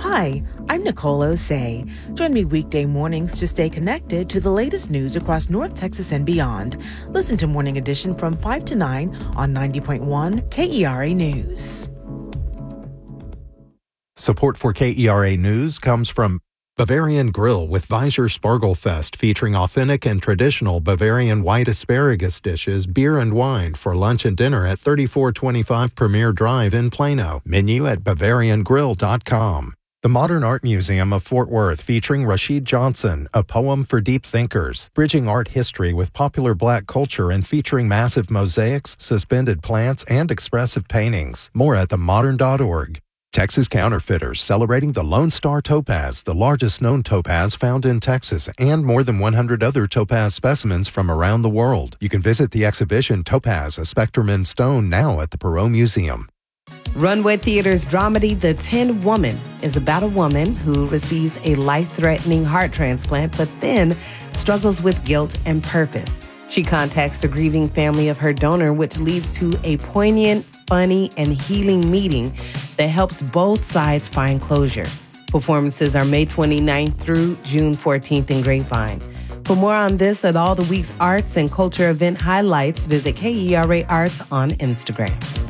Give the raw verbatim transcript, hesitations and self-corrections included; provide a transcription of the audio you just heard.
Hi, I'm Nicole Osei. Join me weekday mornings to stay connected to the latest news across North Texas and beyond. Listen to Morning Edition from five to nine on ninety point one K E R A News. Support for K E R A News comes from Bavarian Grill with Weiser Spargelfest, featuring authentic and traditional Bavarian white asparagus dishes, beer and wine for lunch and dinner at thirty-four twenty-five Premier Drive in Plano. Menu at bavarian grill dot com. The Modern Art Museum of Fort Worth, featuring Rashid Johnson, A Poem for Deep Thinkers, bridging art history with popular black culture and featuring massive mosaics, suspended plants, and expressive paintings. More at the modern dot org. Texas Counterfeiters, celebrating the Lone Star Topaz, the largest known topaz found in Texas, and more than one hundred other topaz specimens from around the world. You can visit the exhibition Topaz, a Spectrum in Stone now at the Perot Museum. Runway Theater's dramedy The Tin Woman is about a woman who receives a life-threatening heart transplant but then struggles with guilt and purpose. She contacts the grieving family of her donor, which leads to a poignant, funny, and healing meeting that helps both sides find closure. Performances are May twenty-ninth through June fourteenth in Grapevine. For more on this and all the week's arts and culture event highlights, visit K E R A Arts on Instagram.